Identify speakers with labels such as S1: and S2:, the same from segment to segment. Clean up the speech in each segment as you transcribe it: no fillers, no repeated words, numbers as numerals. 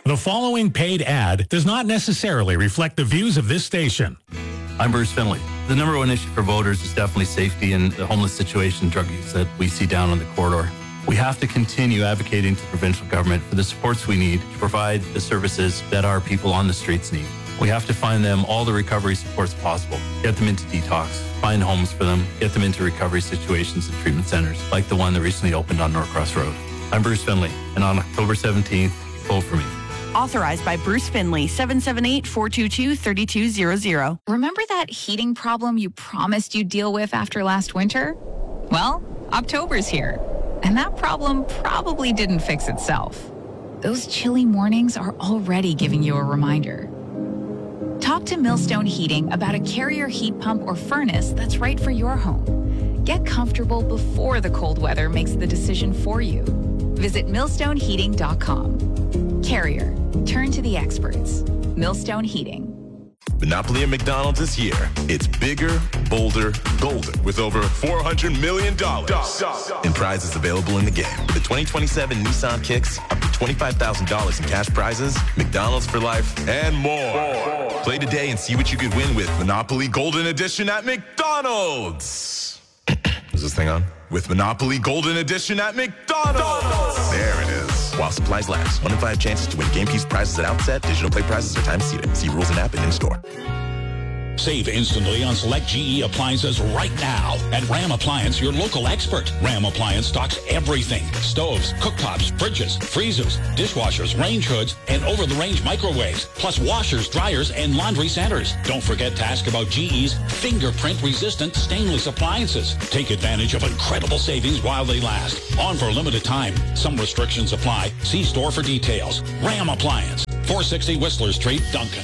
S1: The following paid ad does not necessarily reflect the views of this station.
S2: I'm Bruce Finley. The number one issue for voters is definitely safety and the homeless situation, drug use that we see down on the corridor. We have to continue advocating to the provincial government for the supports we need to provide the services that our people on the streets need. We have to find them all the recovery supports possible, get them into detox, find homes for them, get them into recovery situations and treatment centers like the one that recently opened on Norcross Road. I'm Bruce Finley, and on October 17th, vote for me.
S3: Authorized by Bruce Finley, 778-422-3200.
S4: Remember that heating problem you promised you'd deal with after last winter? Well, October's here, and that problem probably didn't fix itself. Those chilly mornings are already giving you a reminder. Talk to Millstone Heating about a Carrier heat pump or furnace that's right for your home. Get comfortable before the cold weather makes the decision for you. Visit millstoneheating.com. Carrier. Turn to the experts. Millstone Heating.
S5: Monopoly at McDonald's is here. It's bigger, bolder, golden with over $400 million in prizes available in the game. The 2027 Nissan Kicks, up to $25,000 in cash prizes, McDonald's for life, and more. Play today and see what you could win with Monopoly Golden Edition at McDonald's. Is this thing on? With Monopoly Golden Edition at McDonald's. There it is. While supplies last. 1 in 5 chances to win game piece prizes at outset. Digital play prizes are time seated. See rules and app and in-store.
S6: Save instantly on select GE appliances right now at Ram Appliance, your local expert. Ram Appliance stocks everything. Stoves, cooktops, fridges, freezers, dishwashers, range hoods, and over-the-range microwaves, plus washers, dryers, and laundry centers. Don't forget to ask about GE's fingerprint-resistant stainless appliances. Take advantage of incredible savings while they last. On for a limited time. Some restrictions apply. See store for details. Ram Appliance, 460 Whistler Street, Duncan.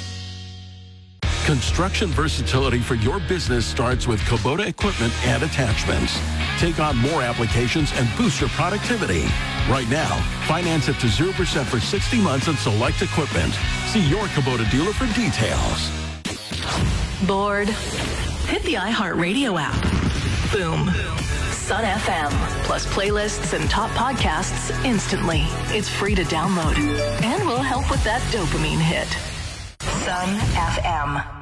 S7: Construction versatility for your business starts with Kubota equipment and attachments. Take on more applications and boost your productivity. Right now, finance it to 0% for 60 months on select equipment. See your Kubota dealer for details.
S8: Bored? Hit the iHeartRadio app. Boom. Sun FM, plus playlists and top podcasts instantly. It's free to download and will help with that dopamine hit. Sun FM.